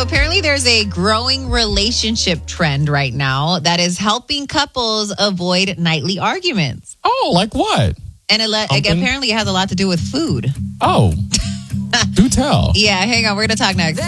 apparently there's a growing relationship trend right now that is helping couples avoid nightly arguments. Oh, like what? And apparently it has a lot to do with food. Oh, do tell. Yeah, hang on. We're going to talk next.